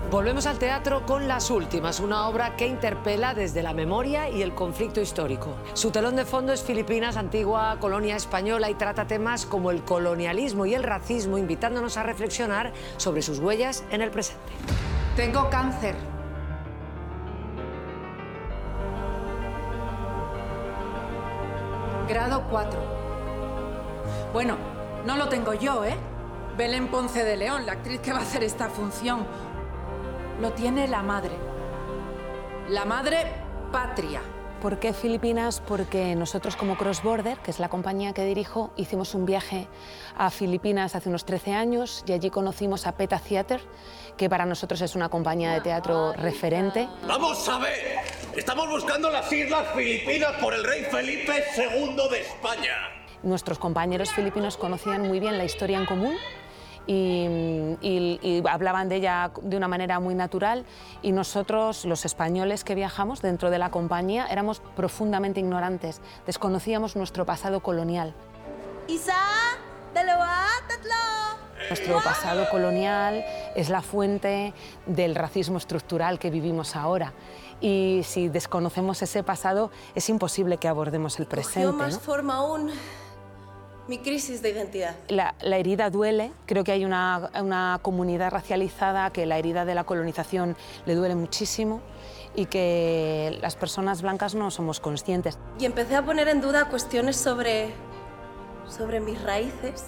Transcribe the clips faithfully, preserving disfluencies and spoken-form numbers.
Volvemos al teatro con Las Últimas, una obra que interpela desde la memoria y el conflicto histórico. Su telón de fondo es Filipinas, antigua colonia española, y trata temas como el colonialismo y el racismo, invitándonos a reflexionar sobre sus huellas en el presente. Tengo cáncer. Grado cuatro. Bueno, no lo tengo yo, ¿eh? Belén Ponce de León, la actriz que va a hacer esta función. Lo tiene la madre. La madre patria. ¿Por qué Filipinas? Porque nosotros como Cross Border, que es la compañía que dirijo, hicimos un viaje a Filipinas hace unos trece años y allí conocimos a PETA Theatre, que para nosotros es una compañía de teatro referente. ¡Vamos a ver! Estamos buscando las Islas Filipinas por el rey Felipe segundo de España. Nuestros compañeros filipinos conocían muy bien la historia en común y, y, y hablaban de ella de una manera muy natural, y nosotros, los españoles que viajamos dentro de la compañía, éramos profundamente ignorantes, desconocíamos nuestro pasado colonial. Isa, dalawa, tatlo. Nuestro pasado colonial es la fuente del racismo estructural que vivimos ahora, y si desconocemos ese pasado es imposible que abordemos el presente. Cogió más ¿no? forma aún mi crisis de identidad. La, la herida duele. Creo que hay una, una comunidad racializada que la herida de la colonización le duele muchísimo y que las personas blancas no somos conscientes. Y empecé a poner en duda cuestiones sobre, sobre mis raíces,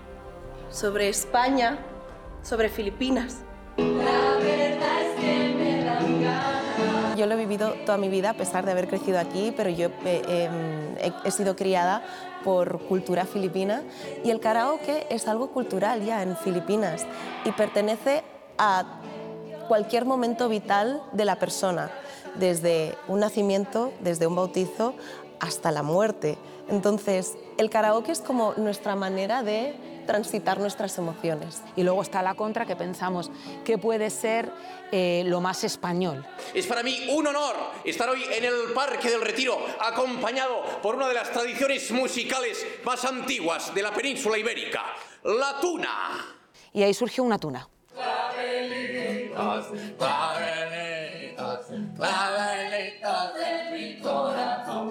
sobre España, sobre Filipinas. La verdad es que me dan ganas. Yo lo he vivido toda mi vida a pesar de haber crecido aquí, pero yo eh, eh, he, he sido criada por cultura filipina, y el karaoke es algo cultural ya en Filipinas y pertenece a cualquier momento vital de la persona, desde un nacimiento, desde un bautizo hasta la muerte. Entonces, el karaoke es como nuestra manera de transitar nuestras emociones. Y luego está la contra, que pensamos que puede ser eh, lo más español. Es para mí un honor estar hoy en el Parque del Retiro, acompañado por una de las tradiciones musicales más antiguas de la península ibérica, la tuna. Y ahí surgió una tuna. Clavelitos, clavelitos, clavelitos de mi corazón.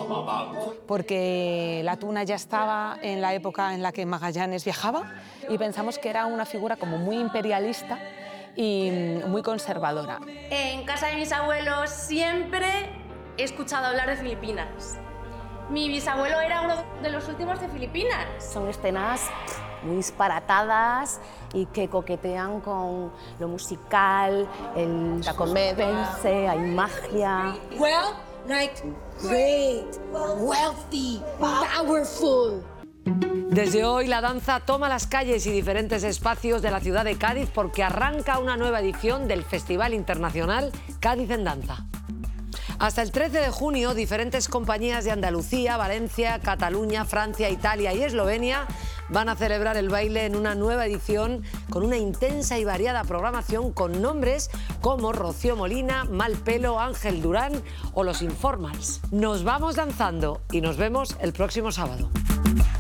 Porque la tuna ya estaba en la época en la que Magallanes viajaba, y pensamos que era una figura como muy imperialista y muy conservadora. En casa de mis abuelos siempre he escuchado hablar de Filipinas. Mi bisabuelo era uno de los últimos de Filipinas. Son escenas muy disparatadas y que coquetean con lo musical, el la comedia, hay magia. Well, like great, wealthy, powerful. Desde hoy la danza toma las calles y diferentes espacios de la ciudad de Cádiz, porque arranca una nueva edición del Festival Internacional Cádiz en Danza. Hasta el trece de junio, diferentes compañías de Andalucía, Valencia, Cataluña, Francia, Italia y Eslovenia van a celebrar el baile en una nueva edición con una intensa y variada programación con nombres como Rocío Molina, Malpelo, Ángel Durán o Los Informals. Nos vamos danzando y nos vemos el próximo sábado.